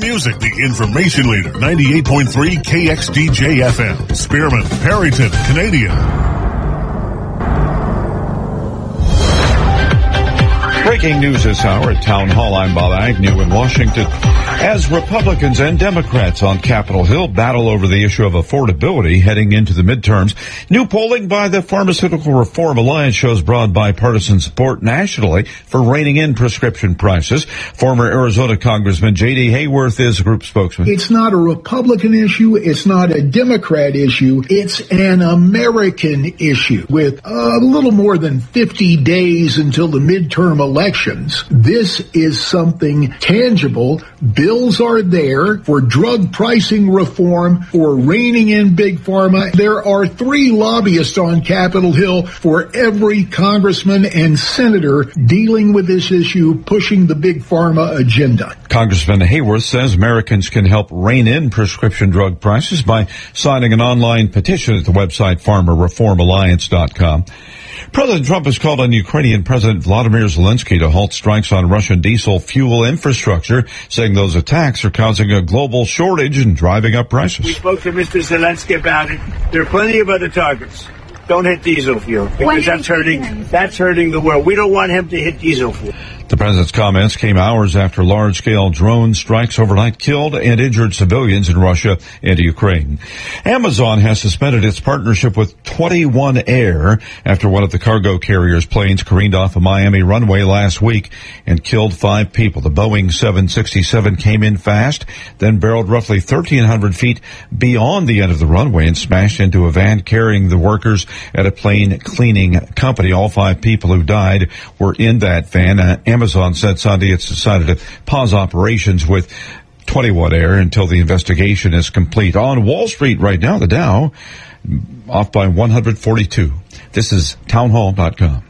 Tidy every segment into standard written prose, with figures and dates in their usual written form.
music, the information leader, 98.3 KXDJ FM. Spearman, Harrington, Canadian. Breaking news this hour at Town Hall. I'm Bob Agnew in Washington. As Republicans and Democrats on Capitol Hill battle over the issue of affordability heading into the midterms, new polling by the Pharmaceutical Reform Alliance shows broad bipartisan support nationally for reining in prescription prices. Former Arizona Congressman J.D. Hayworth is group spokesman. It's not a Republican issue. It's not a Democrat issue. It's an American issue. With a little more than 50 days until the midterm elections, this is something tangible. Bills are there for drug pricing reform, for reining in big pharma. There are 3 lobbyists on Capitol Hill for every congressman and senator dealing with this issue, pushing the big pharma agenda. Congressman Hayworth says Americans can help rein in prescription drug prices by signing an online petition at the website PharmaReformAlliance.com. President Trump has called on Ukrainian President Vladimir Zelensky to halt strikes on Russian diesel fuel infrastructure, saying those attacks are causing a global shortage and driving up prices. We spoke to Mr. Zelensky about it. There are plenty of other targets. Don't hit diesel fuel, because that's hurting the world. We don't want him to hit diesel fuel. The president's comments came hours after large-scale drone strikes overnight killed and injured civilians in Russia and Ukraine. Amazon has suspended its partnership with 21 Air after one of the cargo carrier's planes careened off a Miami runway last week and killed 5 people. The Boeing 767 came in fast, then barreled roughly 1,300 feet beyond the end of the runway and smashed into a van carrying the workers at a plane cleaning company. All 5 people who died were in that van. Amazon said Sunday it's decided to pause operations with 21 Air until the investigation is complete. On Wall Street right now, the Dow off by 142. This is townhall.com.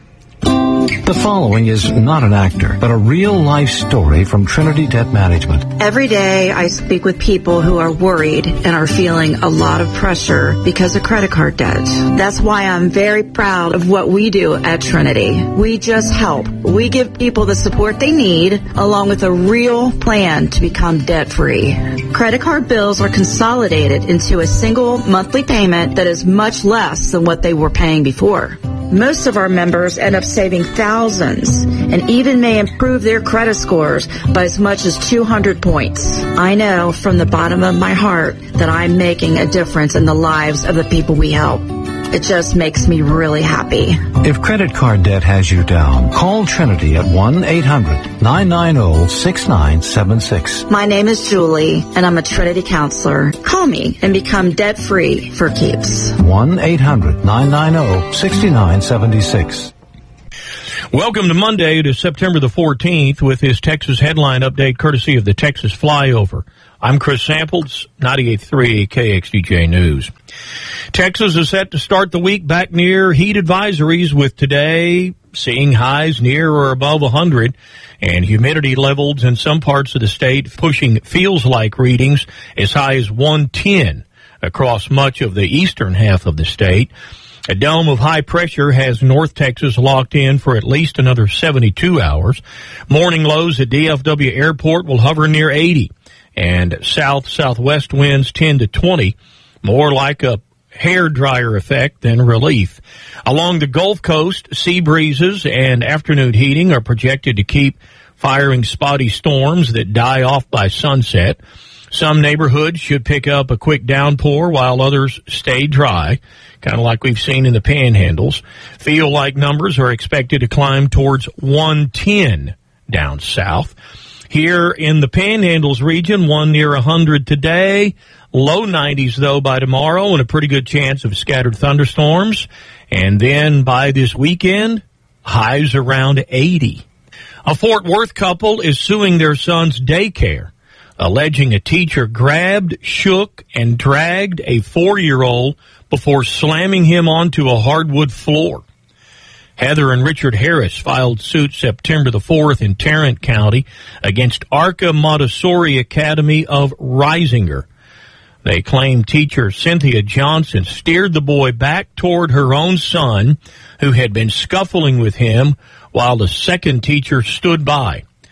The following is not an actor, but a real-life story from Trinity Debt Management. Every day I speak with people who are worried and are feeling a lot of pressure because of credit card debt. That's why I'm very proud of what we do at Trinity. We just help. We give people the support they need, along with a real plan to become debt-free. Credit card bills are consolidated into a single monthly payment that is much less than what they were paying before. Most of our members end up saving thousands and even may improve their credit scores by as much as 200 points. I know from the bottom of my heart that I'm making a difference in the lives of the people we help. It just makes me really happy. If credit card debt has you down, call Trinity at 1-800-990-6976. My name is Julie, and I'm a Trinity counselor. Call me and become debt-free for keeps. 1-800-990-6976. Welcome to Monday, to September the 14th, with this Texas headline update courtesy of the Texas Flyover. I'm Chris Samples, 98.3 KXDJ News. Texas is set to start the week back near heat advisories, with today seeing highs near or above 100 and humidity levels in some parts of the state pushing feels-like readings as high as 110 across much of the eastern half of the state. A dome of high pressure has North Texas locked in for at least another 72 hours. Morning lows at DFW Airport will hover near 80, and south-southwest winds 10 to 20, more like a hair dryer effect than relief. Along the Gulf Coast, sea breezes and afternoon heating are projected to keep firing spotty storms that die off by sunset. Some neighborhoods should pick up a quick downpour while others stay dry, kind of like we've seen in the panhandles. Feel-like numbers are expected to climb towards 110 down south. Here in the Panhandles region, one near 100 today, low 90s, though, by tomorrow, and a pretty good chance of scattered thunderstorms. And then by this weekend, highs around 80. A Fort Worth couple is suing their son's daycare, alleging a teacher grabbed, shook, and dragged a 4-year-old before slamming him onto a hardwood floor. Heather and Richard Harris filed suit September the 4th in Tarrant County against Arca Montessori Academy of Risinger. They claim teacher Cynthia Johnson steered the boy back toward her own son, who had been scuffling with him, while the second teacher stood by.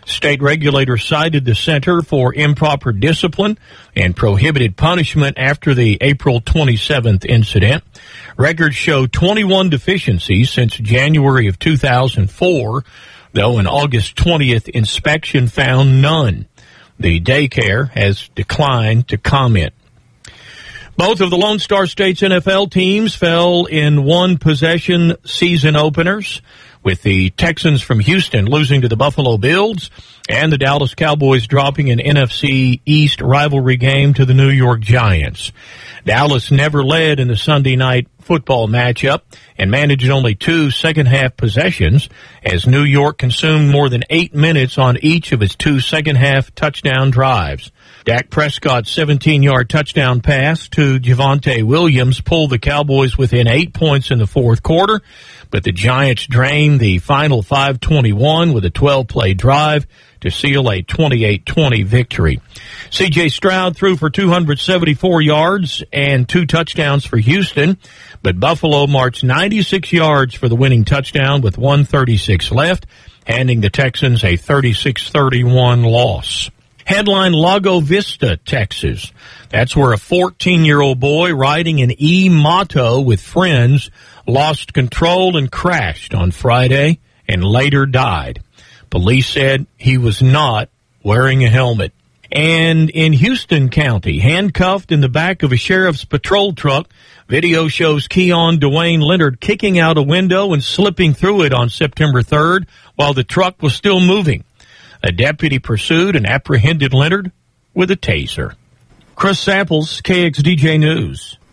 State regulators cited the center for improper discipline and prohibited punishment after the April 27th incident. Records show 21 deficiencies since January of 2004, though an August 20th inspection found none. The daycare has declined to comment. Both of the Lone Star State's NFL teams fell in one-possession season openers, with the Texans from Houston losing to the Buffalo Bills and the Dallas Cowboys dropping an NFC East rivalry game to the New York Giants. Dallas never led in the Sunday night football matchup and managed only 2 second-half possessions as New York consumed more than 8 minutes on each of its 2 second-half touchdown drives. Dak Prescott's 17-yard touchdown pass to Javonte Williams pulled the Cowboys within 8 points in the fourth quarter, but the Giants drained the final 5:21 with a 12-play drive to seal a 28-20 victory. C.J. Stroud threw for 274 yards and 2 touchdowns for Houston, but Buffalo marched 96 yards for the winning touchdown with 1:36 left, handing the Texans a 36-31 loss. Headline, Lago Vista, Texas. That's where a 14-year-old boy riding an e-moto with friends lost control and crashed on Friday and later died. Police said he was not wearing a helmet. And in Houston County, handcuffed in the back of a sheriff's patrol truck, video shows Keon Dwayne Leonard kicking out a window and slipping through it on September 3rd while the truck was still moving. A deputy pursued and apprehended Leonard with a taser. Chris Samples, KXDJ News.